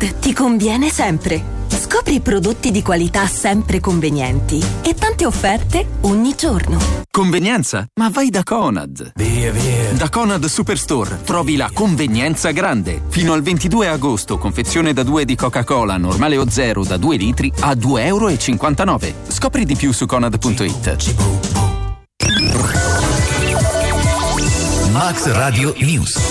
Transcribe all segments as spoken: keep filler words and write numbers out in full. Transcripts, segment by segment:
Conad ti conviene sempre. Scopri prodotti di qualità sempre convenienti e tante offerte ogni giorno. Convenienza? Ma vai da Conad. Via, via. Da Conad Superstore trovi la convenienza grande. Fino al ventidue agosto, confezione da due di Coca-Cola normale o zero da due litri a due e cinquantanove euro. Scopri di più su conad punto it. Max Radio News.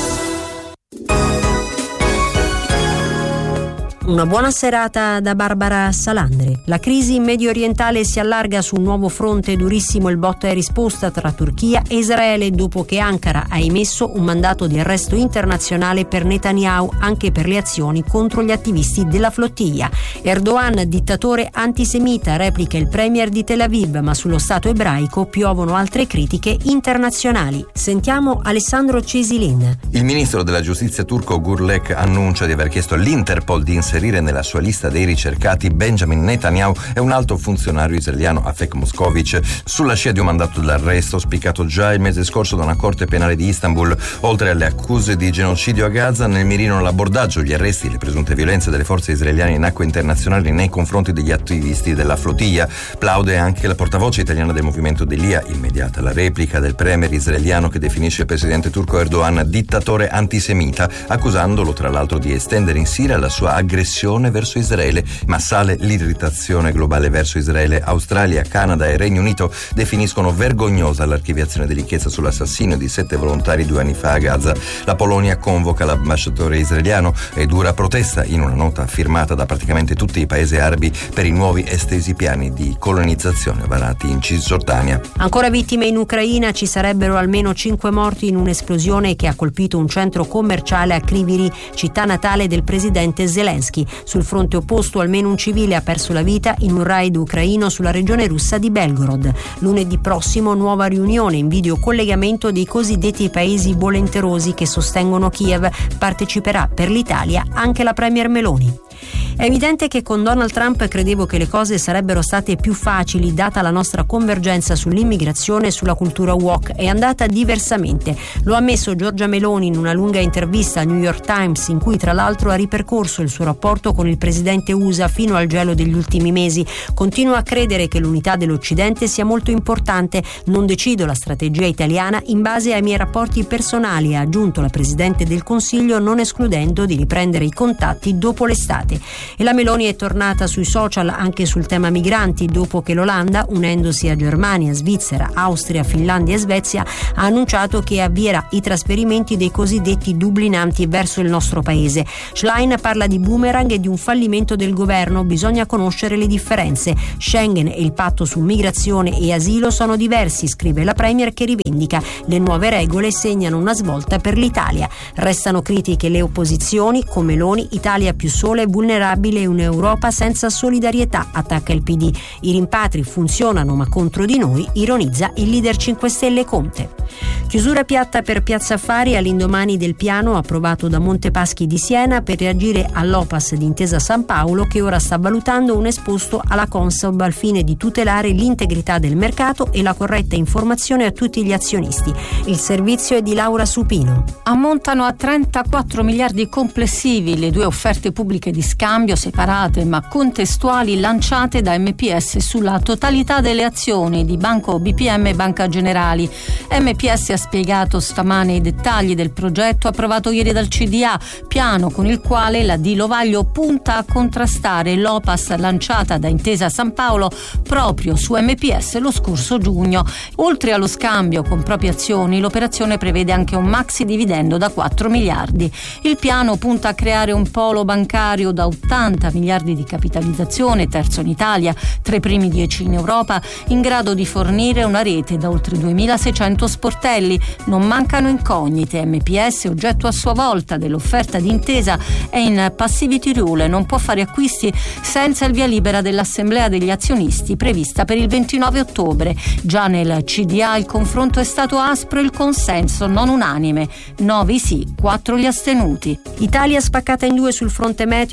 Una buona serata da Barbara Salandri. La crisi medio orientale si allarga su un nuovo fronte, durissimo il botta e risposta tra Turchia e Israele dopo che Ankara ha emesso un mandato di arresto internazionale per Netanyahu anche per le azioni contro gli attivisti della flottiglia. Erdogan, dittatore antisemita, replica il premier di Tel Aviv, ma sullo Stato ebraico piovono altre critiche internazionali. Sentiamo Alessandro Cesilin. Il ministro della giustizia turco Gürlek annuncia di aver chiesto all'Interpol di inserire nella sua lista dei ricercati Benjamin Netanyahu e un alto funzionario israeliano, Afek Moscovic, sulla scia di un mandato d'arresto spiccato già il mese scorso da una corte penale di Istanbul. Oltre alle accuse di genocidio a Gaza, nel mirino l'abordaggio, gli arresti e le presunte violenze delle forze israeliane in acque internazionali nei confronti degli attivisti della flottiglia. Plaude anche la portavoce italiana del movimento Delia, immediata la replica del premier israeliano che definisce il presidente turco Erdogan dittatore antisemita, accusandolo tra l'altro di estendere in Siria la sua aggressione verso Israele, ma sale l'irritazione globale verso Israele. Australia, Canada e Regno Unito definiscono vergognosa l'archiviazione dell'inchiesta sull'assassinio di sette volontari due anni fa a Gaza. La Polonia convoca l'ambasciatore israeliano e dura protesta in una nota firmata da praticamente tutti i paesi arabi per i nuovi estesi piani di colonizzazione varati in Cisgiordania. Ancora vittime in Ucraina, ci sarebbero almeno cinque morti in un'esplosione che ha colpito un centro commerciale a Kryvyi, città natale del presidente Zelensky. Sul fronte opposto almeno un civile ha perso la vita in un raid ucraino sulla regione russa di Belgorod. Lunedì prossimo nuova riunione in videocollegamento dei cosiddetti paesi volenterosi che sostengono Kiev. Parteciperà per l'Italia anche la premier Meloni. È evidente che con Donald Trump credevo che le cose sarebbero state più facili data la nostra convergenza sull'immigrazione e sulla cultura woke. È andata diversamente. Lo ha ammesso Giorgia Meloni in una lunga intervista al New York Times, in cui tra l'altro ha ripercorso il suo rapporto con il presidente U S A fino al gelo degli ultimi mesi. Continuo a credere che l'unità dell'Occidente sia molto importante. Non decido la strategia italiana in base ai miei rapporti personali, ha aggiunto la Presidente del Consiglio, non escludendo di riprendere i contatti dopo l'estate. E la Meloni è tornata sui social anche sul tema migranti dopo che l'Olanda, unendosi a Germania, Svizzera, Austria, Finlandia e Svezia, ha annunciato che avvierà i trasferimenti dei cosiddetti dublinanti verso il nostro paese. Schlein parla di boomerang e di un fallimento del governo. Bisogna conoscere le differenze. Schengen e il patto su migrazione e asilo sono diversi, scrive la Premier, che rivendica le nuove regole segnano una svolta per l'Italia. Restano critiche le opposizioni, con Meloni Italia più sola e vulnerabile e un'Europa senza solidarietà, attacca il P D. I rimpatri funzionano ma contro di noi, ironizza il leader cinque Stelle Conte. Chiusura piatta per Piazza Affari all'indomani del piano approvato da Montepaschi di Siena per reagire all'O P A S di Intesa San Paolo, che ora sta valutando un esposto alla Consob al fine di tutelare l'integrità del mercato e la corretta informazione a tutti gli azionisti. Il servizio è di Laura Supino. Ammontano a trentaquattro miliardi complessivi le due offerte pubbliche di scambio separate ma contestuali lanciate da M P S sulla totalità delle azioni di Banco B P M e Banca Generali. M P S ha spiegato stamane i dettagli del progetto approvato ieri dal C D A, piano con il quale la Di Lovaglio punta a contrastare l'O P A S lanciata da Intesa San Paolo proprio su M P S lo scorso giugno. Oltre allo scambio con proprie azioni, l'operazione prevede anche un maxi dividendo da quattro miliardi. Il piano punta a creare un polo bancario da ottanta miliardi di capitalizzazione, terzo in Italia, tra i primi dieci in Europa, in grado di fornire una rete da oltre duemilaseicento sportelli. Non mancano incognite. M P S, oggetto a sua volta dell'offerta di Intesa, è in passivity rule e non può fare acquisti senza il via libera dell'assemblea degli azionisti prevista per il ventinove ottobre. Già nel C D A il confronto è stato aspro e il consenso non unanime. nove i sì, quattro gli astenuti. Italia spaccata in due sul fronte meteo, piogge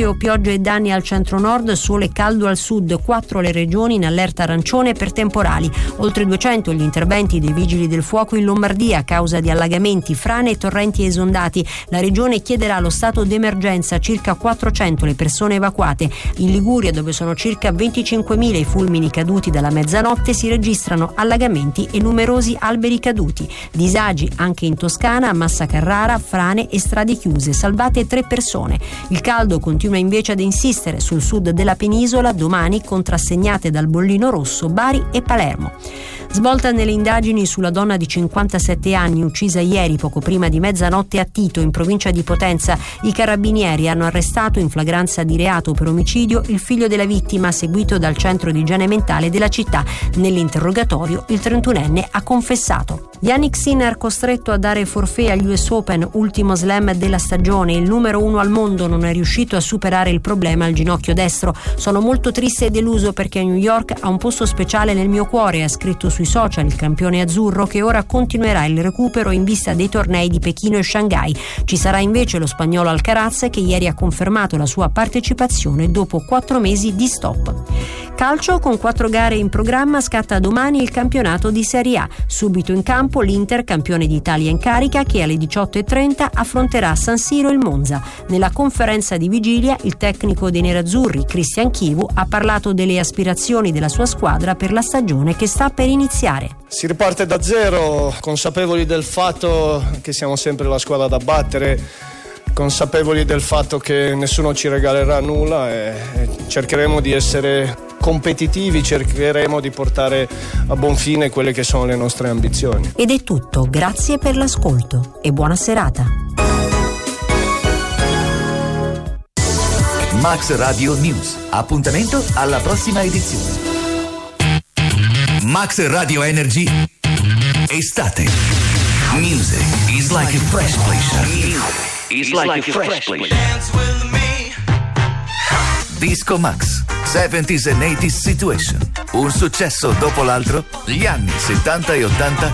e danni al centro-nord, sole e caldo al sud, quattro le regioni in allerta arancione per temporali. Oltre duecento gli interventi dei vigili del fuoco in Lombardia a causa di allagamenti, frane e torrenti esondati. La regione chiederà lo stato d'emergenza, circa quattrocento le persone evacuate. In Liguria, dove sono circa venticinquemila i fulmini caduti dalla mezzanotte, si registrano allagamenti e numerosi alberi caduti. Disagi anche in Toscana, a Massa Carrara, frane e strade chiuse, salvate tre persone. Il caldo continua invece ad insistere sul sud della penisola, domani contrassegnate dal bollino rosso Bari e Palermo. Svolta nelle indagini sulla donna di cinquantasette anni uccisa ieri poco prima di mezzanotte a Tito, in provincia di Potenza. I carabinieri hanno arrestato in flagranza di reato per omicidio il figlio della vittima, seguito dal centro di igiene mentale della città. Nell'interrogatorio il trentunenne ha confessato. Yannick Sinner costretto a dare forfait agli U S Open, ultimo slam della stagione. Il numero uno al mondo non è riuscito a superare il problema al ginocchio destro. Sono molto triste e deluso perché New York ha un posto speciale nel mio cuore, ha scritto sui social il campione azzurro, che ora continuerà il recupero in vista dei tornei di Pechino e Shanghai. Ci sarà invece lo spagnolo Alcaraz, che ieri ha confermato la sua partecipazione dopo quattro mesi di stop. Calcio, con quattro gare in programma, scatta domani il campionato di Serie A. Subito in campo l'Inter, campione d'Italia in carica, che alle diciotto e trenta affronterà a San Siro il Monza. Nella conferenza di vigilia il tecnico dei nerazzurri, Christian Chivu, ha parlato delle aspirazioni della sua squadra per la stagione che sta per iniziare. Si riparte da zero, consapevoli del fatto che siamo sempre la squadra da battere, consapevoli del fatto che nessuno ci regalerà nulla e cercheremo di essere competitivi, cercheremo di portare a buon fine quelle che sono le nostre ambizioni. Ed è tutto, grazie per l'ascolto e buona serata. Max Radio News, appuntamento alla prossima edizione. Max Radio Energy Estate. Music is like a fresh pleasure. It's like a fresh pleasure. Disco Max, seventies and eighties Situation. Un successo dopo l'altro, gli anni settanta e ottanta